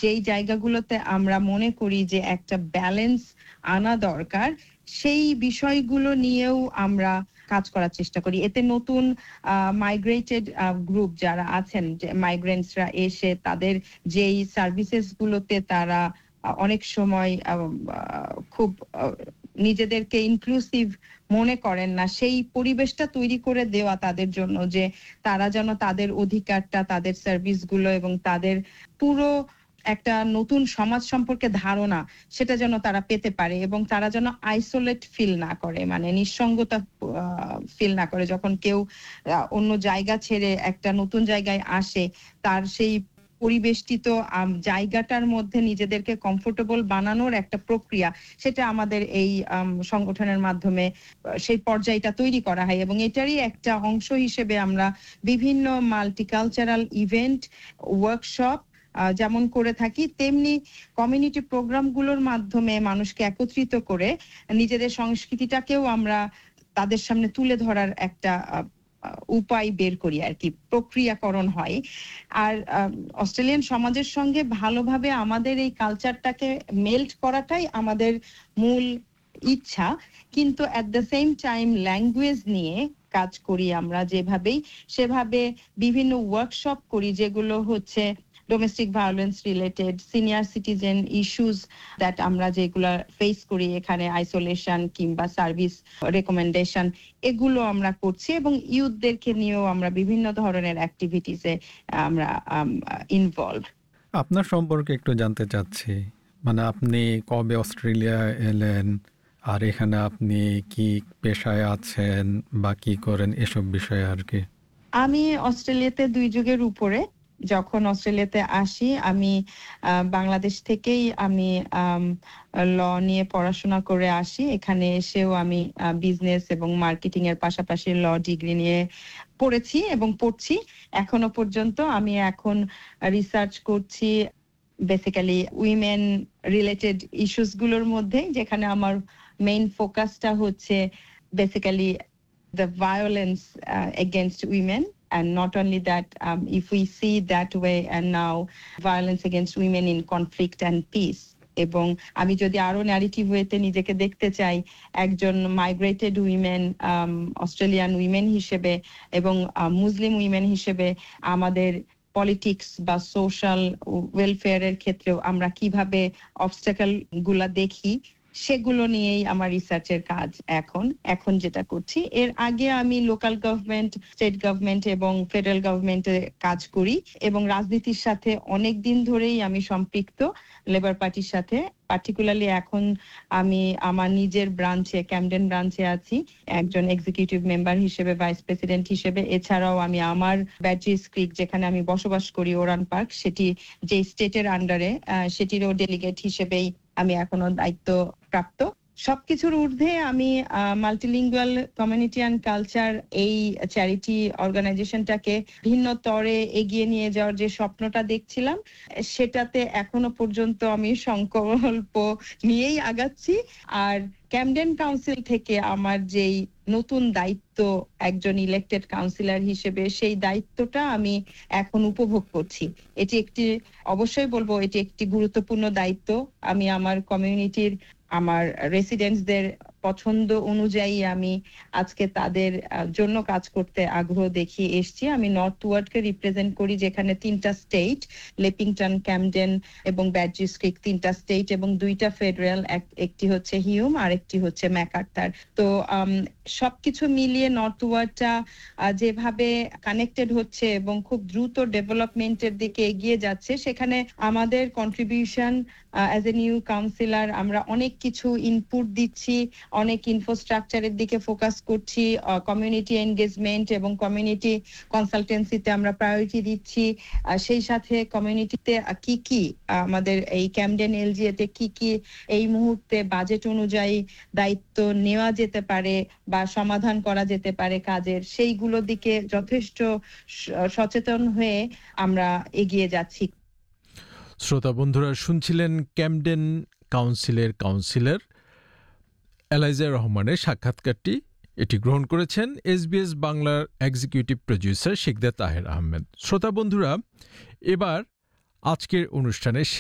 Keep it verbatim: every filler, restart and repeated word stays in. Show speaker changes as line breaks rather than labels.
যেই জায়গাগুলোতে আমরা মনে করি যে একটা ব্যালেন্স আনা দরকার, সেই বিষয়গুলো নিয়েও আমরা কাজ করার চেষ্টা করি। এতে নতুন মাইগ্রেটেড গ্রুপ যারা আছেন, যে মাইগ্রেন্টসরা এসে তাদের যেই সার্ভিসেস গুলোতে তারা অনেক সময় খুব নিজেদেরকে ইনক্লুসিভ মনে করেন না, সেই পরিবেশটা তৈরি করে দেওয়া তাদের জন্য, যে তারা যেন তাদের অধিকারটা, তাদের সার্ভিসগুলো এবং তাদের পুরো একটা নতুন সমাজ সম্পর্কে ধারণা সেটা যেন তারা পেতে পারে, এবং তারা যেন আইসোলেট ফিল না করে, মানে নিঃসঙ্গতা ফিল না করে। যখন কেউ অন্য জায়গা ছেড়ে একটা নতুন জায়গায় আসে, তার সেই পরিবেষ্টিত জায়গাটার মধ্যে নিজেদেরকে কমফোর্টেবল বানানোর একটা প্রক্রিয়া, সেটা আমাদের এই সংগঠনের মাধ্যমে সেই পর্যায়টা তৈরি করা হয়। এবং এটারই একটা অংশ হিসেবে আমরা বিভিন্ন মাল্টিকালচারাল ইভেন্ট, ওয়ার্কশপ যেমন করে থাকি, তেমনি কমিউনিটি প্রোগ্রামগুলোর মাধ্যমে মানুষকে একত্রিত করে নিজেদের সংস্কৃতিটাকেও আমরা তাদের সামনে তুলে ধরার একটা উপায় বের করি আর কি, প্রক্রিয়াকরণ হয়। আর অস্ট্রেলিয়ান সমাজের সঙ্গে ভালোভাবে আমাদের এই কালচারটাকে মেল্ট করাটাই আমাদের মূল ইচ্ছা। কিন্তু at the same time language নিয়ে কাজ করি আমরা যেভাবেই, সেভাবে বিভিন্ন ওয়ার্কশপ করি যেগুলো হচ্ছে domestic violence related, senior citizen issues that আমরা যেগুলো ফেস করি এখানে, আইসোলেশন কিংবা সার্ভিস রেকমেন্ডেশন, এগুলো আমরা করছি। এবং ইউথদেরকে নিয়েও আমরা বিভিন্ন ধরনের অ্যাক্টিভিটিসে আমরা ইনভলভ।
আপনার সম্পর্কে একটু জানতে চাচ্ছি, মানে আপনি কবে অস্ট্রেলিয়া এলেন, আর এখানে আপনি কি পেশায় আছেন বা কি করেন, এসব বিষয়ে আর কি।
আমি অস্ট্রেলিয়াতে দুই যুগের উপরে। যখন অস্ট্রেলিয়াতে আসি, আমি বাংলাদেশ থেকেই আমি ল নিয়ে পড়াশোনা করে আসি। এখানে এসেও আমি বিজনেস এবং মার্কেটিং এর পাশাপাশি ল ডিগ্রি নিয়ে পড়েছি এবং পড়ছি এখনো পর্যন্ত। আমি এখন রিসার্চ করছি বেসিক্যালি উইমেন রিলেটেড ইস্যুস গুলোর মধ্যে, যেখানে আমার মেইন ফোকাসটা হচ্ছে basically the violence uh, against women. And not only that, um, if we see that way, and now violence against women in conflict and peace. এবং আমি যদি আরো ন্যারেটিভ ওয়েতে নিজেকে দেখতে চাই একজন মাইগ্রেটেড উইমেন, অস্ট্রেলিয়ান উইমেন হিসেবে এবং মুসলিম উইমেন হিসেবে, আমাদের পলিটিক্স বা সোশ্যাল ওয়েলফেয়ারের ক্ষেত্রেও আমরা কিভাবে অবস্টাকেল গুলা দেখি, সেগুলো নিয়েই আমার রিসার্চের কাজ এখন এখন যেটা করছি। এর আগে আমি লোকাল গভর্নমেন্ট, স্টেট গভর্নমেন্ট এবং ফেডারেল গভর্নমেন্টে কাজ করি, এবং রাজনীতির সাথে অনেক দিন ধরেই আমি সম্পৃক্ত, লেবার পার্টির সাথে। পার্টিকুলারলি এখন আমি আমার নিজের ব্রাঞ্চে, ক্যামডেন ব্রাঞ্চে আছি একজন এক্সিকিউটিভ মেম্বার হিসেবে, ভাইস প্রেসিডেন্ট হিসেবে। এছাড়াও আমি আমার ব্যাডজিস ক্রিক, যেখানে আমি বসবাস করি, ওরান পার্ক, সেটি যে স্টেটের আন্ডারে, সেটিরও ডেলিগেট হিসেবেই আমি এখনো দায়িত্ব প্রাপ্ত। সবকিছুর ঊর্ধ্বে আমি মাল্টিলিঙ্গুয়াল কমিউনিটি অ্যান্ড কালচার, এই চ্যারিটি অর্গানাইজেশনটাকে ভিন্ন তরে এগিয়ে নিয়ে যাওয়ার যে স্বপ্নটা দেখছিলাম, সেটাতে এখনো পর্যন্ত আমি সংকল্প নিয়েই আগাচ্ছি। আর ক্যামডেন কাউন্সিল থেকে আমার যেই নতুন দায়িত্ব একজন ইলেক্টেড কাউন্সিলর হিসেবে, সেই দায়িত্বটা আমি এখন উপভোগ করছি। এটি একটি, অবশ্যই বলবো, এটি একটি গুরুত্বপূর্ণ দায়িত্ব। আমি আমার কমিউনিটির, আমার রেসিডেন্টসদের পছন্দ অনুযায়ী আমি আজকে তাদের জন্য কাজ করতে আগ্রহ দেখিয়ে এসছি। আমি নর্থ ওয়ার্ডকে রিপ্রেজেন্ট করি, যেখানে তিনটা স্টেট, লেপিংটন, ক্যামডেন এবং ব্যাডজিস ক্রিক, তিনটা স্টেট এবং দুইটা ফেডারেল, একটি হচ্ছে হিউম আর একটি হচ্ছে ম্যাকার্থার। তো সবকিছু মিলিয়ে নর্থ ওয়ার্ডটা যেভাবে কানেক্টেড হচ্ছে এবং খুব দ্রুত ডেভেলপমেন্টের দিকে এগিয়ে যাচ্ছে, সেখানে আমাদের contribution as a new councillor, আমরা অনেক কিছু ইনপুট দিচ্ছি, অনেক ইনফ্রাস্ট্রাকচারের দিকে ফোকাস করছি, কমিউনিটি এনগেজমেন্ট এবং কমিউনিটি কনসালটেন্সিতে আমরা প্রায়োরিটি দিচ্ছি। সেই সাথে কমিউনিটিতে কি কি আমাদের এই ক্যামডেন এলজিএতে কি কি এই মুহূর্তে বাজেট অনুযায়ী দায়িত্ব নেওয়া যেতে পারে বা সমাধান করা যেতে পারে কাজের, সেইগুলোর দিকে যথেষ্ট সচেতন হয়ে আমরা এগিয়ে যাচ্ছি।
শ্রোতা বন্ধুরা, শুনছিলেন ক্যামডেন কাউন্সিলের কাউন্সিলর এলাইজা রহমানের সাক্ষাৎকারটি। এটি গ্রহণ করেছেন এসবিএস বাংলার এক্সিকিউটিভ প্রডিউসার শিকদার তাহের আহমেদ। শ্রোতা বন্ধুরা, এবার আজকের অনুষ্ঠানের